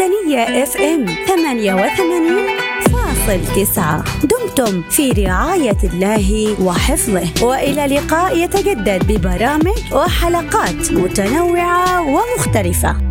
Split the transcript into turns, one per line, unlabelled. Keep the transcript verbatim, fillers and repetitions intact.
وطنية اف ام ثمانية وثمانين فاصل تسعة. دمتم في رعاية الله وحفظه، وإلى لقاء يتجدد ببرامج وحلقات متنوعة ومختلفة.